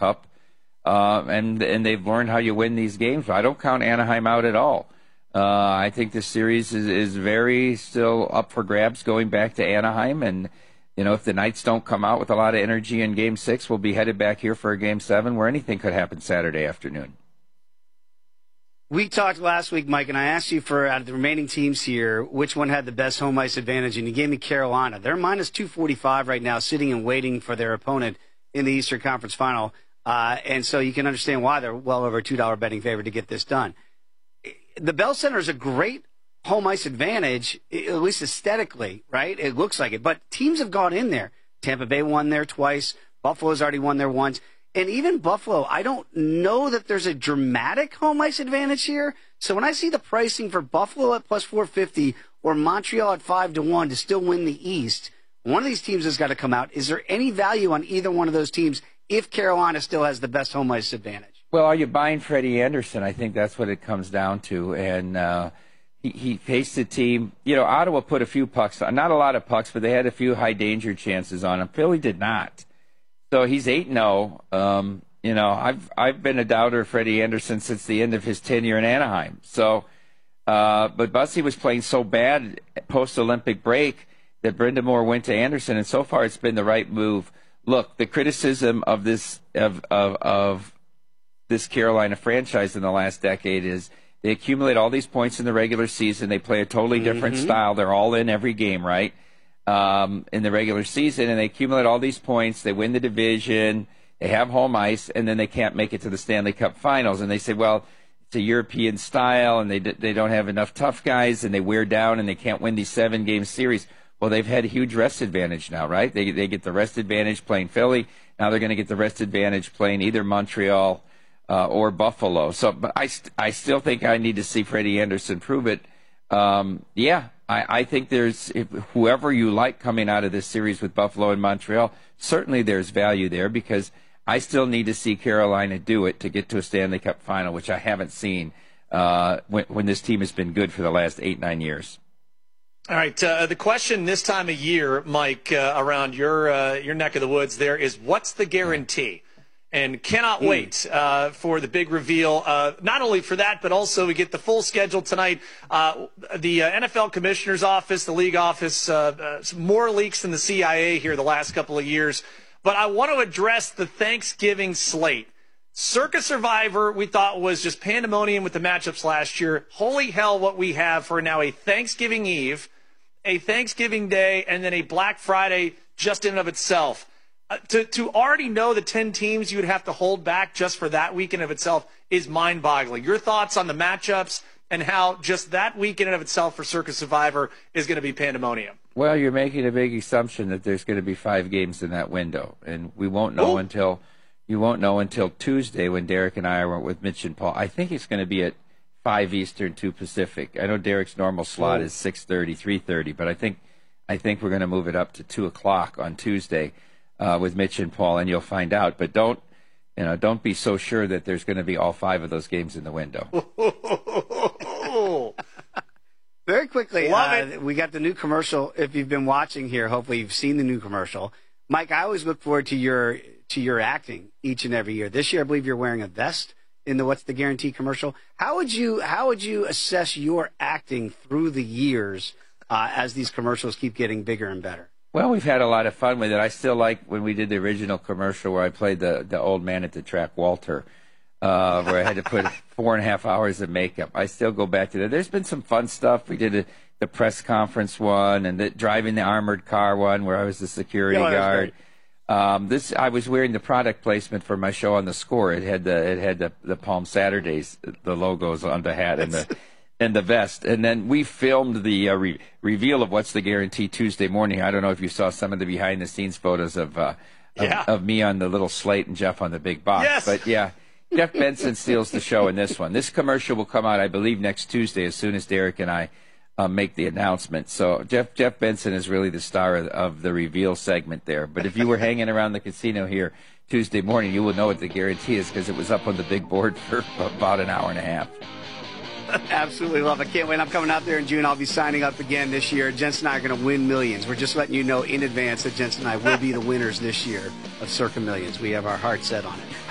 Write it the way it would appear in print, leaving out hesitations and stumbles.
Cup, and they've learned how you win these games. I don't count Anaheim out at all. I think this series is very still up for grabs going back to Anaheim, and if the Knights don't come out with a lot of energy in Game 6, we'll be headed back here for a Game 7 where anything could happen Saturday afternoon. We talked last week, Mike, and I asked you for, out of the remaining teams here, which one had the best home ice advantage, and you gave me Carolina. They're minus 245 right now, sitting and waiting for their opponent in the Eastern Conference Final, and so you can understand why they're well over a $2 betting favorite to get this done. The Bell Center is a great home ice advantage, at least aesthetically, right? It looks like it, but teams have gone in there. Tampa Bay won there twice. Buffalo's already won there once. And even Buffalo, I don't know that there's a dramatic home ice advantage here. So when I see the pricing for Buffalo at plus 450 or Montreal at 5-1 to still win the East, one of these teams has got to come out. Is there any value on either one of those teams if Carolina still has the best home ice advantage? Well, are you buying Freddie Anderson? I think that's what it comes down to. And he faced a team. Ottawa put a few pucks on, not a lot of pucks, but they had a few high danger chances on him. Philly did not. So he's 8-0. I've been a doubter of Freddie Anderson since the end of his tenure in Anaheim. So, but Bussy was playing so bad post-Olympic break that Brind'Amour went to Anderson, and so far it's been the right move. Look, the criticism of this of this Carolina franchise in the last decade is they accumulate all these points in the regular season. They play a totally different style. They're all in every game, right? In the regular season, and they accumulate all these points. They win the division. They have home ice, and then they can't make it to the Stanley Cup Finals. And they say, well, it's a European style, and they don't have enough tough guys, and they wear down, and they can't win these 7-game series. Well, they've had a huge rest advantage now, right? They get the rest advantage playing Philly. Now they're going to get the rest advantage playing either Montreal or Buffalo. So, but I still think I need to see Freddie Anderson prove it. I think there's whoever you like coming out of this series with Buffalo and Montreal, certainly there's value there because I still need to see Carolina do it to get to a Stanley Cup final, which I haven't seen when this team has been good for the last 8-9 years. All right. The question this time of year, Mike, around your neck of the woods there is what's the guarantee? And cannot wait for the big reveal. Not only for that, but also we get the full schedule tonight. The NFL Commissioner's Office, the league office, more leaks than the CIA here the last couple of years. But I want to address the Thanksgiving slate. Circa Survivor, we thought was just pandemonium with the matchups last year. Holy hell, what we have for now a Thanksgiving Eve, a Thanksgiving Day, and then a Black Friday just in and of itself. To already know the 10 teams you would have to hold back just for that weekend of itself is mind-boggling. Your thoughts on the matchups and how just that weekend of itself for Circa Survivor is going to be pandemonium? Well, you're making a big assumption that there's going to be 5 games in that window, and we won't know until Tuesday when Derek and I are with Mitch and Paul. I think it's going to be at 5 Eastern, 2 Pacific. I know Derek's normal slot is 6:30, 3:30, but I think we're going to move it up to 2 o'clock on Tuesday. With Mitch and Paul, and you'll find out. But don't be so sure that there's going to be all 5 of those games in the window. Very quickly, we got the new commercial. If you've been watching here, hopefully you've seen the new commercial. Mike, I always look forward to your acting each and every year. This year, I believe you're wearing a vest in the What's the Guarantee commercial. How would you assess your acting through the years as these commercials keep getting bigger and better? Well, we've had a lot of fun with it. I still like when we did the original commercial where I played the old man at the track, Walter, where I had to put 4.5 hours of makeup. I still go back to that. There's been some fun stuff. We did the press conference one and the driving the armored car one where I was the security guard. I was wearing the product placement for my show on The Score. It had the Palm Saturdays, the logos on the hat and the vest. And then we filmed the reveal of What's the Guarantee Tuesday morning. I don't know if you saw some of the behind-the-scenes photos of me on the little slate and Jeff on the big box. Yes. But, yeah, Jeff Benson steals the show in this one. This commercial will come out, I believe, next Tuesday as soon as Derek and I make the announcement. So Jeff Benson is really the star of the reveal segment there. But if you were hanging around the casino here Tuesday morning, you will know what the guarantee is because it was up on the big board for about an hour and a half. Absolutely love it. Can't wait. I'm coming out there in June. I'll be signing up again this year. Jensen and I are going to win millions. We're just letting you know in advance that Jensen and I will be the winners this year of Circa Millions. We have our heart set on it.